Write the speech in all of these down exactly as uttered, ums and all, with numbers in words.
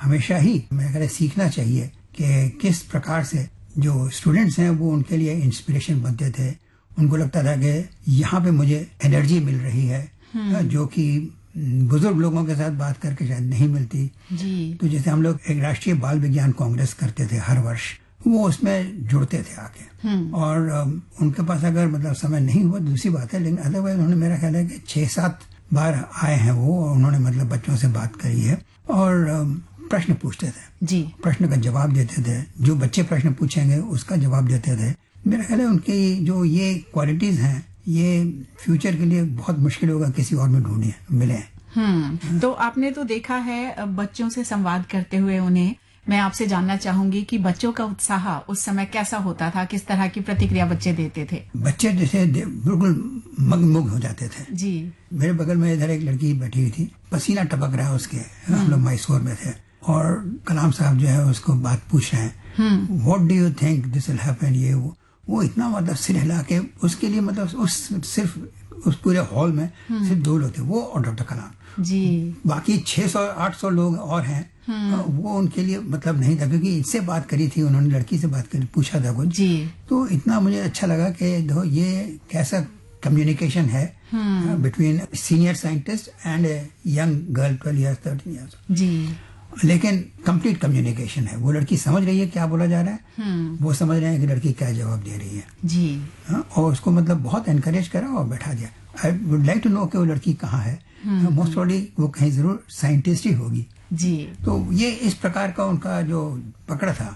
हमेशा ही मेरे ख्याल सीखना चाहिए कि किस प्रकार से जो स्टूडेंट्स हैं वो उनके लिए इंस्पिरेशन बनते थे। उनको लगता था कि यहाँ पे मुझे एनर्जी मिल रही है जो कि बुजुर्ग लोगों के साथ बात करके शायद नहीं मिलती जी। तो जैसे हम लोग एक राष्ट्रीय बाल विज्ञान कांग्रेस करते थे हर वर्ष, वो उसमें जुड़ते थे आके, और उनके पास अगर मतलब समय नहीं हुआ दूसरी बात है, लेकिन अदरवाइज उन्होंने मेरा ख्याल है कि छह सात बार आए हैं वो, उन्होंने मतलब बच्चों से बात करी है और प्रश्न पूछते थे जी। प्रश्न का जवाब देते थे, जो बच्चे प्रश्न पूछेंगे उसका जवाब देते थे। मेरा ख्याल है उनकी जो ये क्वालिटीज हैं ये फ्यूचर के लिए बहुत मुश्किल होगा किसी और में ढूंढे मिले। हम्म तो आपने तो देखा है बच्चों से संवाद करते हुए उन्हें, मैं आपसे जानना चाहूंगी कि बच्चों का उत्साह उस समय कैसा होता था, किस तरह की प्रतिक्रिया बच्चे देते थे? बच्चे जैसे बिल्कुल मगमुग हो जाते थे जी। मेरे बगल में इधर एक लड़की बैठी हुई थी, पसीना टपक रहा है उसके, हम लोग मैसूर में थे और कलाम साहब जो है उसको बात पूछ रहे हैं, what do you think this will happen, ये वो वो इतना मतलब सिर हिला के उसके लिए मतलब उस सिर्फ उस पूरे हॉल में सिर्फ दो लोग थे, वो और डॉक्टर कलाम जी। बाकी छह सौ आठ सौ लोग और हैं, वो उनके लिए मतलब नहीं था, क्योंकि इससे बात करी थी उन्होंने, लड़की से बात करी, पूछा था कुछ जी। तो इतना मुझे अच्छा लगा कि देखो ये कैसा कम्युनिकेशन है between senior scientist and young girl twelve years thirteen years जी। लेकिन कंप्लीट कम्युनिकेशन है, वो लड़की समझ रही है क्या बोला जा रहा है, वो समझ रहे हैं कि लड़की क्या जवाब दे रही है जी। हा? और उसको मतलब बहुत एनकरेज करा और बैठा दिया। I would like to know कि वो लड़की कहाँ है, मोस्ट प्रोबेबली वो कहीं जरूर साइंटिस्ट ही होगी जी। तो ये इस प्रकार का उनका जो पकड़ था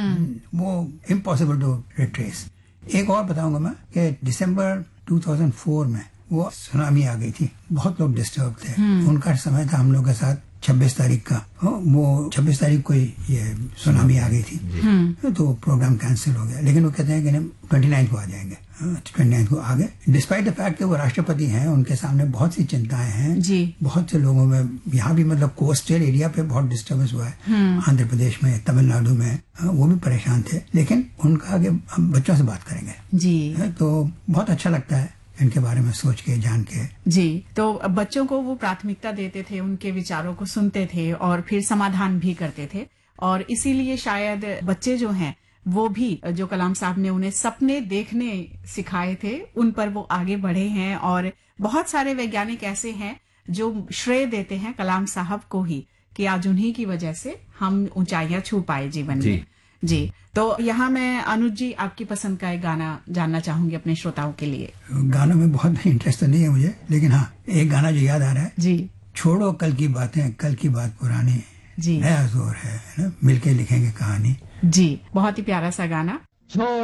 वो इम्पॉसिबल टू रिट्रेस। एक और बताऊंगा मैं कि दिसंबर दो हज़ार चार में वो सुनामी आ गई थी, बहुत लोग डिस्टर्ब थे, उनका समय था हम लोग के साथ छब्बीस तारीख का, वो छब्बीस तारीख को ये सुनामी आ गई थी तो प्रोग्राम कैंसिल हो गया, लेकिन वो कहते हैं कि ट्वेंटी नाइन्थ को आ जाएंगे, ट्वेंटी नाइन्थ को आ गए, डिस्पाइट द फैक्ट कि वो राष्ट्रपति हैं, उनके सामने बहुत सी चिंताएं हैं जी। बहुत से लोगों में, यहाँ भी मतलब कोस्टल एरिया पे बहुत डिस्टर्बेंस हुआ है, आंध्र प्रदेश में, तमिलनाडु में, वो भी परेशान थे, लेकिन उनका आगे हम बच्चों से बात करेंगे जी। तो बहुत अच्छा लगता है इनके बारे में सोच के, जान के जी। तो बच्चों को वो प्राथमिकता देते थे, उनके विचारों को सुनते थे और फिर समाधान भी करते थे, और इसीलिए शायद बच्चे जो हैं वो भी, जो कलाम साहब ने उन्हें सपने देखने सिखाए थे, उन पर वो आगे बढ़े हैं। और बहुत सारे वैज्ञानिक ऐसे हैं जो श्रेय देते हैं कलाम साहब को ही कि आज उन्हीं की वजह से हम ऊंचाइयां छू पाए जीवन में जी। तो यहाँ मैं अनुज जी आपकी पसंद का एक गाना जानना चाहूंगी अपने श्रोताओं के लिए। गानों में बहुत इंटरेस्ट तो नहीं है मुझे, लेकिन हाँ एक गाना जो याद आ रहा है जी, छोड़ो कल की बातें, कल की बात पुरानी जी, नया जोर है, मिलके लिखेंगे कहानी जी। बहुत ही प्यारा सा गाना।